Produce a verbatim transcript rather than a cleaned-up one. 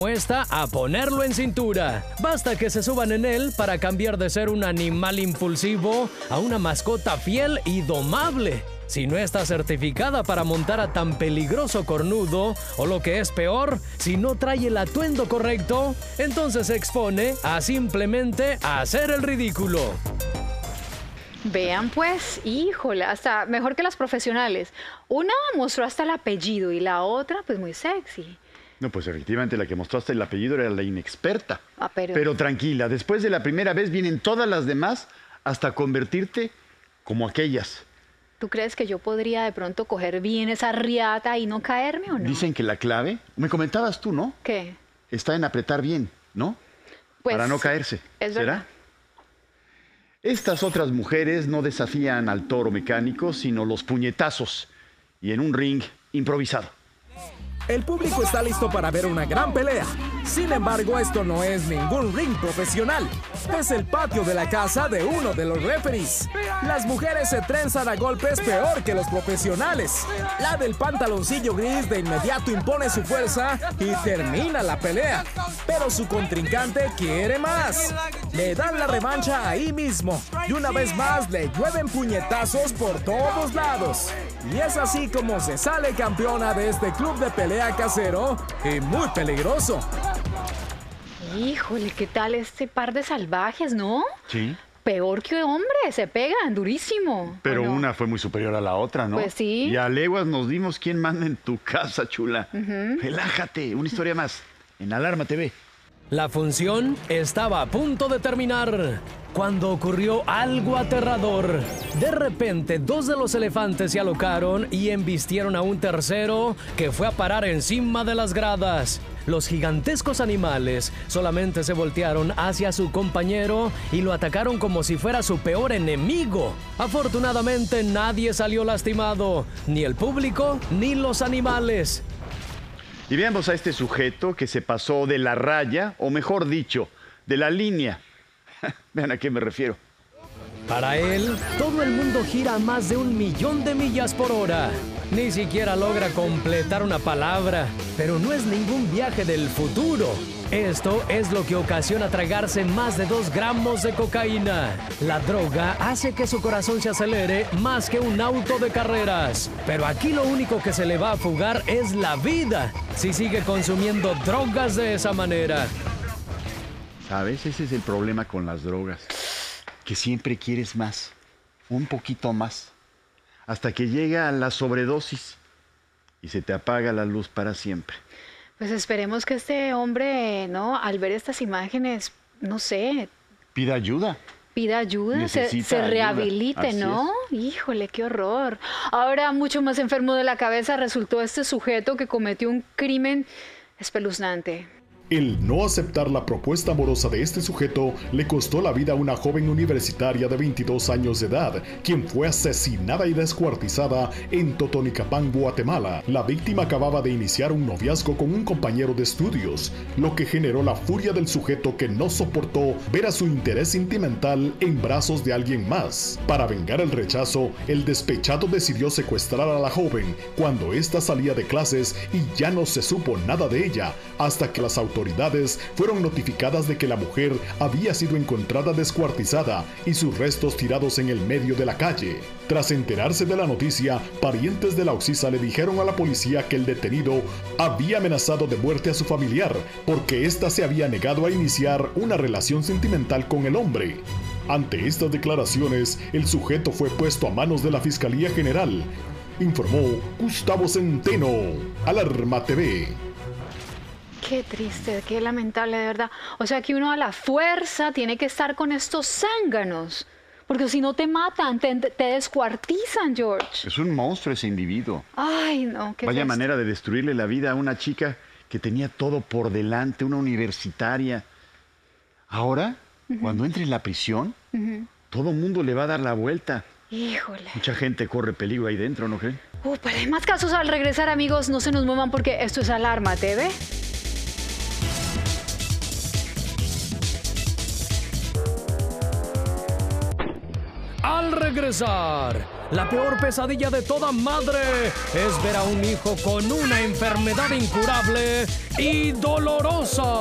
esta a ponerlo en cintura. Basta que se suban en él para cambiar de ser un animal impulsivo a una mascota fiel y domable. Si no está certificada para montar a tan peligroso cornudo, o lo que es peor, si no trae el atuendo correcto, entonces se expone a simplemente hacer el ridículo. Vean pues, híjole, hasta mejor que las profesionales. Una mostró hasta el apellido y la otra pues muy sexy. No, pues efectivamente la que mostró hasta el apellido era la inexperta. Ah, pero... pero tranquila, después de la primera vez vienen todas las demás hasta convertirte como aquellas. ¿Tú crees que yo podría de pronto coger bien esa riata y no caerme o no? Dicen que la clave, me comentabas tú, ¿no? ¿Qué? Está en apretar bien, ¿no? Pues, para no caerse. Es ¿Será? verdad. Estas otras mujeres no desafían al toro mecánico, sino los puñetazos y en un ring improvisado. El público está listo para ver una gran pelea. Sin embargo, esto no es ningún ring profesional. Es el patio de la casa de uno de los referees. Las mujeres se trenzan a golpes peor que los profesionales. La del pantaloncillo gris de inmediato impone su fuerza y termina la pelea. Pero su contrincante quiere más. Le dan la revancha ahí mismo. Y una vez más le llueven puñetazos por todos lados. Y es así como se sale campeona de este club de pelea casero y muy peligroso. Híjole, ¿qué tal este par de salvajes, no? Sí. Peor que hombre, se pegan durísimo. Pero ¿o no? una fue muy superior a la otra, ¿no? Pues sí. Y a leguas nos dimos quién manda en tu casa, chula. Uh-huh. Relájate, una historia más en Alarma T V. La función estaba a punto de terminar cuando ocurrió algo aterrador. De repente, dos de los elefantes se alocaron y embistieron a un tercero que fue a parar encima de las gradas. Los gigantescos animales solamente se voltearon hacia su compañero y lo atacaron como si fuera su peor enemigo. Afortunadamente, nadie salió lastimado, ni el público ni los animales. Y veamos a este sujeto que se pasó de la raya, o mejor dicho, de la línea. Vean a qué me refiero. Para él, todo el mundo gira a más de un millón de millas por hora. Ni siquiera logra completar una palabra, pero no es ningún viaje del futuro. Esto es lo que ocasiona tragarse más de dos gramos de cocaína. La droga hace que su corazón se acelere más que un auto de carreras. Pero aquí lo único que se le va a fugar es la vida si sigue consumiendo drogas de esa manera. ¿Sabes? Ese es el problema con las drogas. Que siempre quieres más, un poquito más, hasta que llega a la sobredosis y se te apaga la luz para siempre. Pues esperemos que este hombre, ¿no? Al ver estas imágenes, no sé... Pida ayuda. Pida ayuda, se, se rehabilite, ayuda. ¿no? Híjole, qué horror. Ahora, mucho más enfermo de la cabeza resultó este sujeto que cometió un crimen espeluznante. El no aceptar la propuesta amorosa de este sujeto le costó la vida a una joven universitaria de veintidós años de edad, quien fue asesinada y descuartizada en Totonicapán, Guatemala. La víctima acababa de iniciar un noviazgo con un compañero de estudios, lo que generó la furia del sujeto que no soportó ver a su interés sentimental en brazos de alguien más. Para vengar el rechazo, el despechado decidió secuestrar a la joven cuando ésta salía de clases y ya no se supo nada de ella, hasta que las autoridades autoridades fueron notificadas de que la mujer había sido encontrada descuartizada y sus restos tirados en el medio de la calle. Tras enterarse de la noticia, parientes de la oxisa le dijeron a la policía que el detenido había amenazado de muerte a su familiar porque ésta se había negado a iniciar una relación sentimental con el hombre. Ante estas declaraciones, el sujeto fue puesto a manos de la Fiscalía General, informó Gustavo Centeno, Alarma T V. Qué triste, qué lamentable, de verdad. O sea que uno a la fuerza tiene que estar con estos zánganos. Porque si no te matan, te, te descuartizan, George. Es un monstruo ese individuo. Ay, no, qué Vaya gesto. manera de destruirle la vida a una chica que tenía todo por delante, una universitaria. Ahora, uh-huh. cuando entre en la prisión, uh-huh. todo el mundo le va a dar la vuelta. Híjole. Mucha gente corre peligro ahí dentro, ¿no creen? Uh, pero hay más casos al regresar, amigos. No se nos muevan porque esto es Alarma T V. Al regresar, la peor pesadilla de toda madre es ver a un hijo con una enfermedad incurable y dolorosa.